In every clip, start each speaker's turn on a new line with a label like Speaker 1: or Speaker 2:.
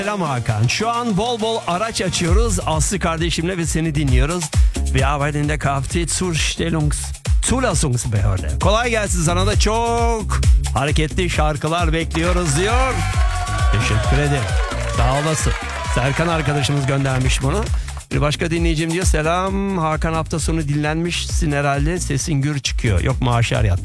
Speaker 1: Selam Hakan. Şu an bol bol araç açıyoruz. Aslı kardeşimle ve seni dinliyoruz. Wir arbeiten in der Kfz-Zulassungsbehörde. Kolay gelsin, sana da çok hareketli şarkılar bekliyoruz diyor. Teşekkür ederim. Sağ olasın. Serkan arkadaşımız göndermiş bunu. Bir başka dinleyicim diyor, selam Hakan, hafta sonu dinlenmişsin herhalde, sesin gür çıkıyor. Yok, maaşlar yattı.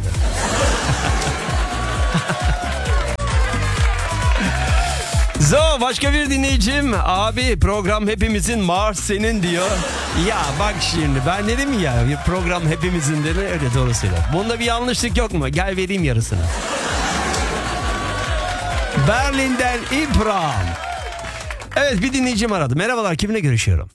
Speaker 1: Başka bir dinleyicim, abi program hepimizin, maaş senin diyor. Ya bak şimdi ben dedim ya, program hepimizin dedi, öyle doğru söylüyor. Bunda bir yanlışlık yok mu? Gel vereyim yarısını. Berlin'den İbrahim. Evet, bir dinleyicim aradı. Merhabalar, kimle görüşüyorum?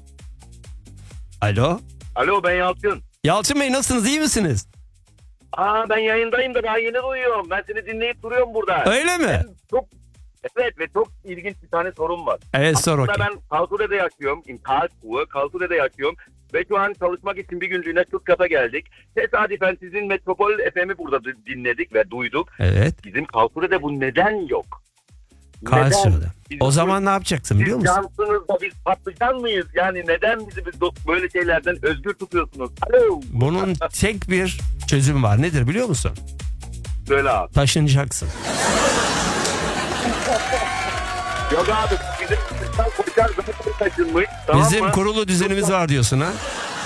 Speaker 1: Alo.
Speaker 2: Alo, ben Yalçın.
Speaker 1: Yalçın Bey, nasılsınız, iyi misiniz?
Speaker 2: Ben yayındayım da daha yeni duyuyorum. Ben seni dinleyip duruyorum burada.
Speaker 1: Öyle mi?
Speaker 2: Evet, ve çok ilginç bir tane sorum var.
Speaker 1: Evet, sor
Speaker 2: Aslında
Speaker 1: bakayım.
Speaker 2: ben Karlsruhe'de yaşıyorum. Karlsruhe'de yaşıyorum. Ve şu an çalışmak için bir günlüğüne Stuttgart'a geldik. Tesadüfen sizin Metropol FM'i burada dinledik ve duyduk.
Speaker 1: Evet.
Speaker 2: Bizim Karlsruhe'de bu neden yok?
Speaker 1: Karlsruhe'de.
Speaker 2: Biz
Speaker 1: O zaman ne yapacaksın biliyor musun?
Speaker 2: cansınız da biz patlıcan mıyız? Yani neden bizi böyle şeylerden özgür tutuyorsunuz? Alo.
Speaker 1: Bunun tek bir çözüm var. Nedir biliyor musun?
Speaker 2: Söyle abi.
Speaker 1: Taşınacaksın.
Speaker 2: Yok abi, bizim koçar zaten taşınmış. Tamam
Speaker 1: Bizim
Speaker 2: mı?
Speaker 1: kurulu düzenimiz var diyorsun ha?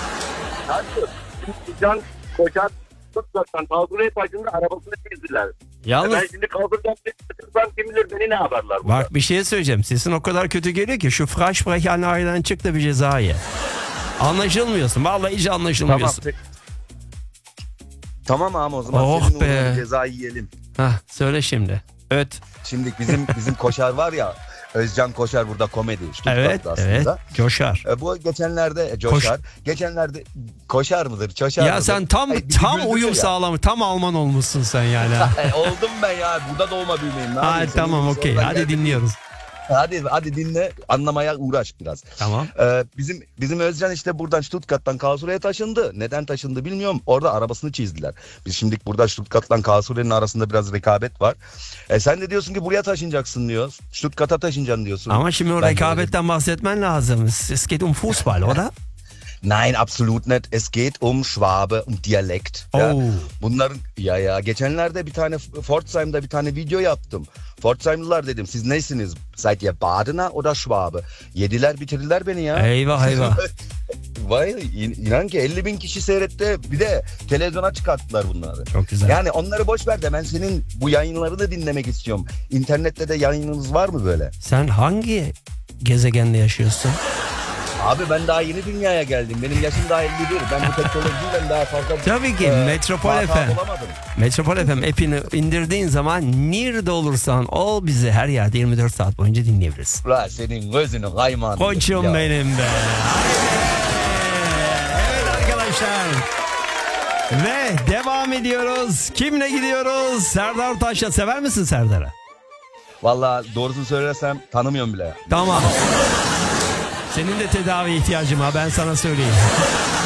Speaker 2: Can koçar Stuttgart'tan Karlsruhe'ye taşındı, arabasını çizdiler.
Speaker 1: Yalnız
Speaker 2: Ben şimdi kaldıracağım, kim bilir beni ne yaparlar burada.
Speaker 1: bak, bir şey söyleyeceğim. Sesin o kadar kötü geliyor ki şu Freisprecheinheiten çık da bir ceza ye. Anlaşılmıyorsun. Vallahi hiç anlaşılmıyorsun.
Speaker 3: Tamam ama o zaman
Speaker 1: Oh
Speaker 3: senin
Speaker 1: be.
Speaker 3: uğruna bir ceza yiyelim.
Speaker 1: Hah, söyle şimdi. Evet.
Speaker 3: Şimdi bizim Koşar var ya, Özcan Koşar burada komedi.
Speaker 1: Evet.
Speaker 3: Stuttgart'ta
Speaker 1: Evet.
Speaker 3: aslında.
Speaker 1: Coşar.
Speaker 3: Bu geçenlerde Coşar. Geçenlerde Koşar mıdır? Çoşar
Speaker 1: Ya
Speaker 3: mıdır?
Speaker 1: sen tam
Speaker 3: Ay, bizi güldürüyor
Speaker 1: uyum
Speaker 3: ya.
Speaker 1: sağlamış. Tam Alman olmuşsun sen yani.
Speaker 3: Oldum ben ya. Burada doğma büyümeyim.
Speaker 1: Ha, tamam, okey. Hadi dinliyoruz.
Speaker 3: Hadi dinle, anlamaya uğraş biraz.
Speaker 1: Tamam.
Speaker 3: Bizim Özcan işte buradan Stuttgart'tan Karlsruhe'ye taşındı. Neden taşındı bilmiyorum. Orada arabasını çizdiler. Biz şimdi burada Stuttgart'tan Karlsruhe'nin arasında biraz rekabet var. Sen de diyorsun ki buraya taşınacaksın diyor. Stuttgart'a taşınacaksın diyorsun.
Speaker 1: Ama şimdi o
Speaker 3: Ben
Speaker 1: rekabetten bahsetmen lazım. Es geht um Fußball, oder?
Speaker 3: Nein, absolut nicht. Es geht um Schwabe, um Dialekt. Ya.
Speaker 1: Oh.
Speaker 3: Bunların geçenlerde bir tane Pforzheim'da bir tane video yaptım. Pforzheimlılar dedim, siz neysiniz? Seid ihr Badener oder Schwabe? Yediler bitirdiler beni ya.
Speaker 1: Eyvah eyvah.
Speaker 3: Vay, inan ki 50.000 kişi seyretti. Bir de televizyona çıkarttılar bunları.
Speaker 1: Çok güzel.
Speaker 3: Yani onları boş ver de ben senin bu yayınlarını dinlemek istiyorum. İnternette de yayınınız var mı böyle?
Speaker 1: Sen hangi gezegende yaşıyorsun?
Speaker 3: Abi ben daha yeni dünyaya geldim. Benim yaşım daha 51. Ben bu teknolojiyle daha fazla...
Speaker 1: Tabii ki Metropol
Speaker 3: muhatap
Speaker 1: FM.
Speaker 3: olamadım.
Speaker 1: Metropol FM app'ini indirdiğin zaman nerede olursan ol, bizi her yerde 24 saat boyunca dinleyebilirsin.
Speaker 3: Ulan senin gözünün kaymağını.
Speaker 1: Koçum
Speaker 3: ya.
Speaker 1: benim be. Evet arkadaşlar. Ve devam ediyoruz. Kimle gidiyoruz? Serdar Taş'la. Sever misin Serdar'ı?
Speaker 3: Vallahi doğrusunu söylersem tanımıyorum bile.
Speaker 1: Tamam. Senin de tedavi ihtiyacın var, ben sana söyleyeyim.